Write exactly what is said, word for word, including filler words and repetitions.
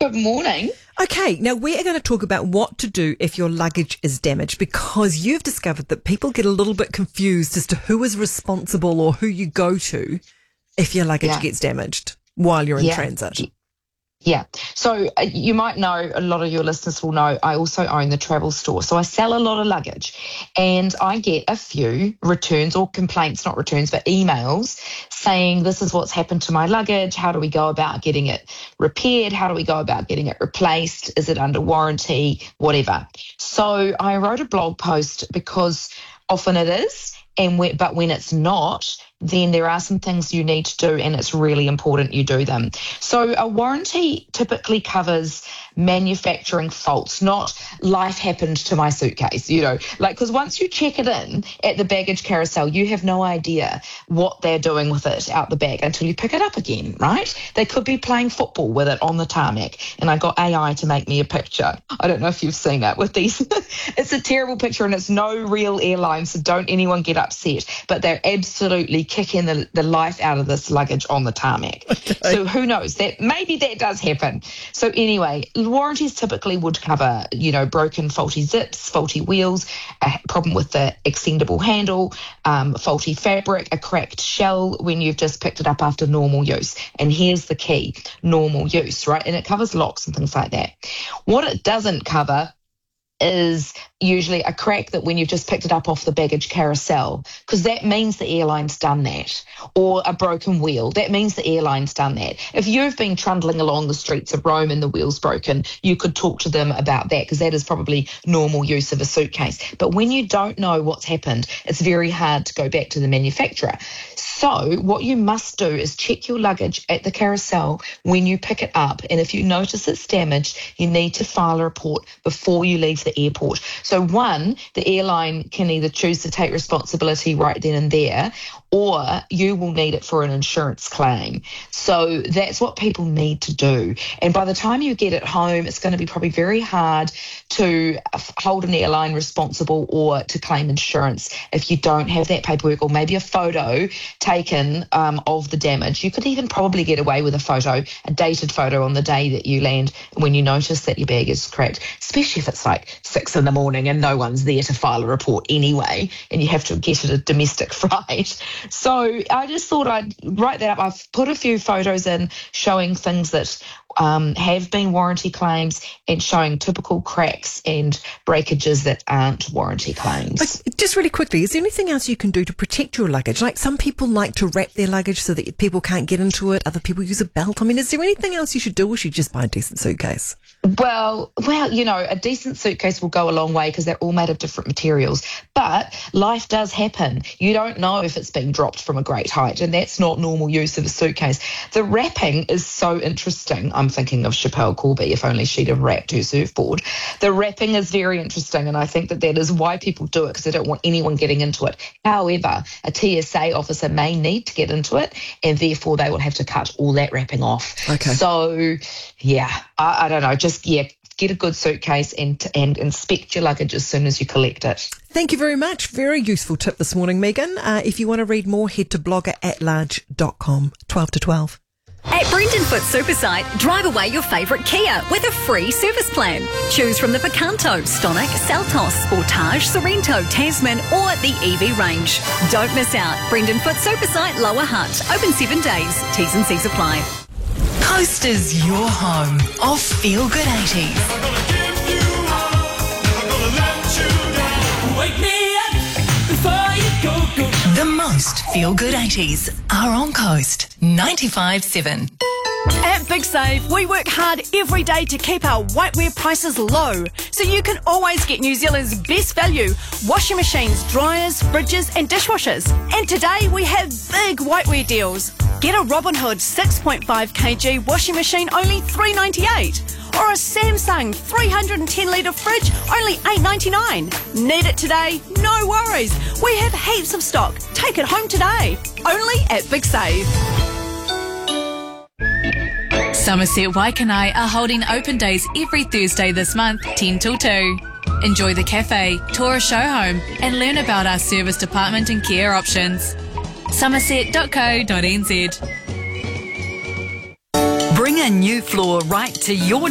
Good morning. Okay, now we are going to talk about what to do if your luggage is damaged, because you've discovered that people get a little bit confused as to who is responsible or who you go to if your luggage Yeah. gets damaged while you're in Yeah. transit. Yeah. So uh, you might know, a lot of your listeners will know, I also own the travel store. So I sell a lot of luggage, and I get a few returns or complaints, not returns, but emails saying this is what's happened to my luggage. How do we go about getting it repaired? How do we go about getting it replaced? Is it under warranty? Whatever. So I wrote a blog post because often it is, and we, but when it's not, then there are some things you need to do, and it's really important you do them. So a warranty typically covers manufacturing faults, not life happened to my suitcase, you know, like, because once you check it in at the baggage carousel, you have no idea what they're doing with it out the back until you pick it up again, right? They could be playing football with it on the tarmac, and I got A I to make me a picture. I don't know if you've seen it with these. It's a terrible picture, and it's no real airline, so don't anyone get upset, but they're absolutely kicking the, the life out of this luggage on the tarmac. Okay. So who knows, that maybe that does happen. So anyway, warranties typically would cover, you know, broken faulty zips, faulty wheels, a problem with the extendable handle, um, faulty fabric, a cracked shell when you've just picked it up after normal use. And here's the key, normal use, right? And it covers locks and things like that. What it doesn't cover is usually a crack that when you've just picked it up off the baggage carousel, because that means the airline's done that, or a broken wheel, that means the airline's done that. If you've been trundling along the streets of Rome and the wheel's broken, you could talk to them about that, because that is probably normal use of a suitcase. But when you don't know what's happened, it's very hard to go back to the manufacturer. So what you must do is check your luggage at the carousel when you pick it up, and if you notice it's damaged, you need to file a report before you leave the airport. So one, the airline can either choose to take responsibility right then and there, or you will need it for an insurance claim. So that's what people need to do. And by the time you get it home, it's going to be probably very hard to hold an airline responsible or to claim insurance if you don't have that paperwork, or maybe a photo taken um, of the damage. You could even probably get away with a photo, a dated photo on the day that you land when you notice that your bag is cracked, especially if it's like six in the morning and no one's there to file a report anyway, and you have to get it a domestic flight. So I just thought I'd write that up. I've put a few photos in showing things that um, have been warranty claims, and showing typical cracks and breakages that aren't warranty claims. But just really quickly, is there anything else you can do to protect your luggage? Like, some people like to wrap their luggage so that people can't get into it. Other people use a belt. I mean, is there anything else you should do, or should you just buy a decent suitcase? Well, well, you know, a decent suitcase will go a long way because they're all made of different materials. But life does happen. You don't know if it's been dropped from a great height, and that's not normal use of a suitcase. The wrapping is so interesting. I'm thinking of Chappelle Corby, if only she'd have wrapped her surfboard. The wrapping is very interesting, and I think that that is why people do it, because they don't want anyone getting into it. However, a T S A officer may need to get into it, and therefore they will have to cut all that wrapping off. Okay. So, yeah, I, I don't know, just Yeah, get a good suitcase and and inspect your luggage as soon as you collect it. Thank you very much. Very useful tip this morning, Megan. Uh, if you want to read more, head to blogger at large dot com. twelve to twelve. At Brendan Foot Supersite, drive away your favourite Kia with a free service plan. Choose from the Picanto, Stonic, Seltos, Sportage, Sorrento, Tasman or the E V range. Don't miss out. Brendan Foot Supersite, Lower Hutt. Open seven days. T's and C's apply. Coast is your home of Feel Good eighties. The most Feel Good eighties are on Coast ninety-five seven. At Big Save, we work hard every day to keep our whiteware prices low, so you can always get New Zealand's best value washing machines, dryers, fridges and dishwashers. And today we have big whiteware deals. Get a Robin Hood six point five kilogram washing machine only three dollars ninety-eight, or a Samsung three hundred ten litre fridge only eight dollars ninety-nine. Need it today? No worries. We have heaps of stock. Take it home today. Only at Big Save. Somerset Waikanae are holding open days every Thursday this month, ten till two. Enjoy the cafe, tour a show home and learn about our service department and care options. somerset dot co dot n z. Bring a new floor right to your